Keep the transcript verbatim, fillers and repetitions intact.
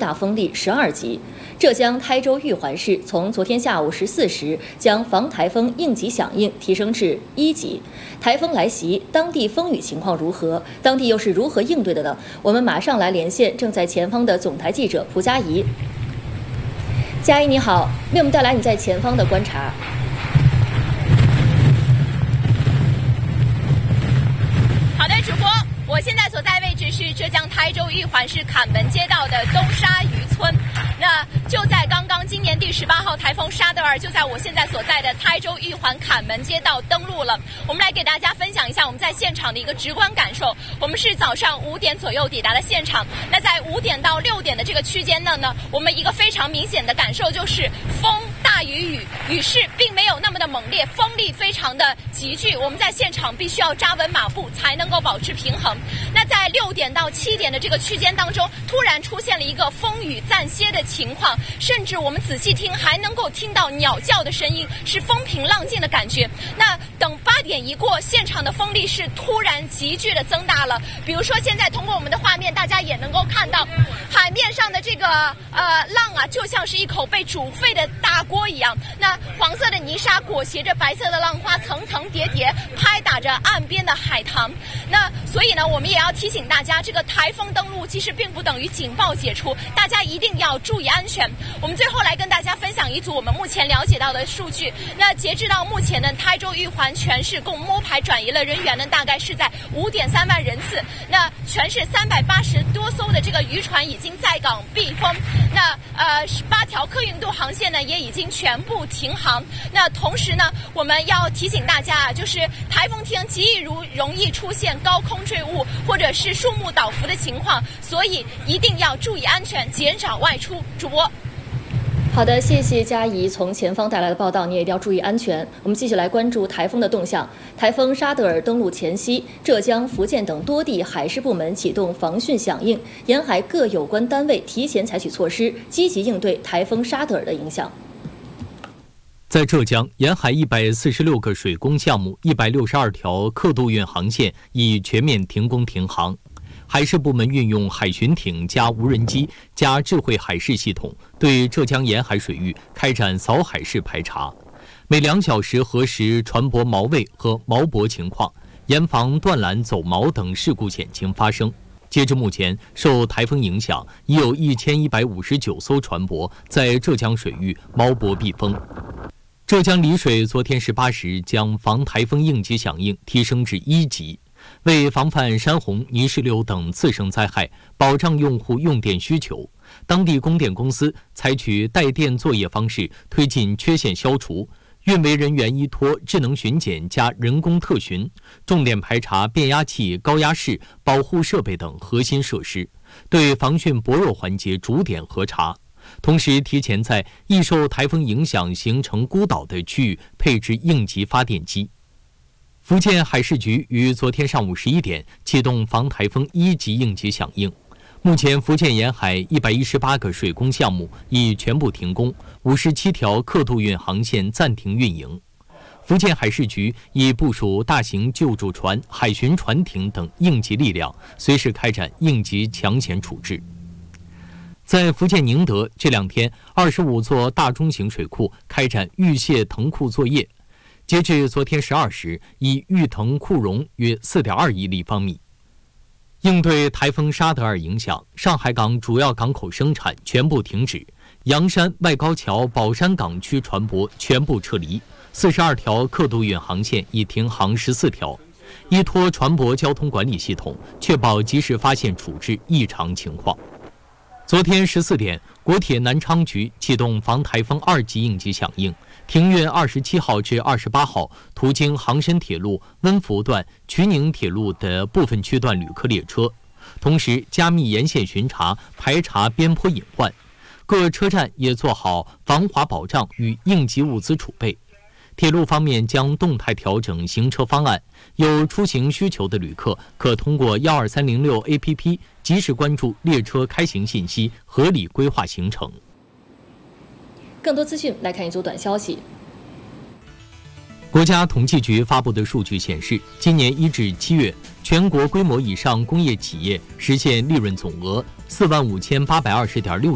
大风力十二级。浙江台州玉环市从昨天下午十四时将防台风应急响应提升至一级。台风来袭，当地风雨情况如何？当地又是如何应对的呢？我们马上来连线正在前方的总台记者蒲佳怡。佳怡你好，为我们带来你在前方的观察。 好的，主播，我现在所在位置是浙江台州玉环市坎门街道的东沙渔村。那就在刚刚，今年第十八号台风沙德尔就在我现在所在的台州玉环坎门街道登陆了。我们来给大家分享一下我们在现场的一个直观感受。我们是早上五点左右抵达了现场。那在五点到六点的这个区间内呢，我们一个非常明显的感受就是风大于雨，雨势并没有那么的猛烈，风力非常的急剧。我们在现场必须要扎稳马步才能够保持平衡。那在六点到七点的这个区间当中，突然出现了一个风雨暂歇的情况，甚至我们仔细听还能够听到鸟叫的声音，是风平浪静的感觉。那等八点一过，现场的风力是突然急剧的增大了。比如说现在通过我们的画面，大家也能够看到海面上的这个呃浪啊，就像是一口被煮沸的大锅一样。那黄色的泥沙裹挟着白色的浪花，层层叠叠拍打着岸边的海棠。那所以呢，我们也要提醒大家，这个台风登陆其实并不等于警报解除，大家一定要注意安全。我们最后来跟大家分享一组我们目前了解到的数据。那截至到目前呢，台州玉环全市共摸排转移了人员呢，大概是在五点三万人次。那全市三百八十多艘的这个渔船已经在港避风。那呃八条客运渡航线呢也已经全部停航。那同时呢，我们要提醒大家啊，就是台风天极易如容易出现高空坠物或者是树木倒伏的情况，所以一定要注意安全，减少外出。主播。 好的，谢谢佳怡从前方带来的报道，你也一定要注意安全。我们继续来关注台风的动向。台风沙德尔登陆前夕，浙江、福建等多地海事部门启动防汛响应，沿海各有关单位提前采取措施，积极应对台风沙德尔的影响。 在浙江，沿海一百四十六个水工项目、一百六十二条客渡运航线已全面停工停航。海事部门运用海巡艇加无人机加智慧海事系统，对浙江沿海水域开展扫海式排查，每两小时核实船舶锚位和锚泊情况，严防断缆走锚等事故险情发生。截至目前，受台风影响，已有一千一百五十九艘船舶在浙江水域锚泊避风。浙江丽水昨天十八时将防台风应急响应提升至一级。为防范山洪、泥石流等次生灾害，保障用户用电需求，当地供电公司采取带电作业方式推进缺陷消除，运维人员依托智能巡检加人工特巡，重点排查变压器、高压室、保护设备等核心设施，对防汛薄弱环节逐点核查。同时，提前在易受台风影响形成孤岛的区域配置应急发电机。福建海事局于昨天上午十一点启动防台风一级应急响应。目前，福建沿海一百一十八个水工项目已全部停工，五十七条客渡运航线暂停运营。福建海事局已部署大型救助船、海巡船艇等应急力量，随时开展应急抢险处置。在福建宁德，这两天二十五座大中型水库开展预泄腾库作业。截至昨天十二时，已预腾库容约 四点二亿立方米。应对台风沙德尔影响，上海港主要港口生产全部停止，洋山、外高桥、宝山港区船舶全部撤离，四十二条客渡运航线已停航十四条。依托船舶交通管理系统，确保及时发现处置异常情况。昨天十四点，国铁南昌局启动防台风二级应急响应，停运二十七号至二十八号途经杭深铁路温福段、衢宁铁路的部分区段旅客列车，同时加密沿线巡查，排查边坡隐患。各车站也做好防滑保障与应急物资储备。铁路方面将动态调整行车方案，有出行需求的旅客可通过一二三零六 A P P 及时关注列车开行信息，合理规划行程。 更多资讯来看一组短消息。 国家统计局发布的数据显示，今年一至七月，全国规模以上工业企业实现利润总额四万五千八百二十点六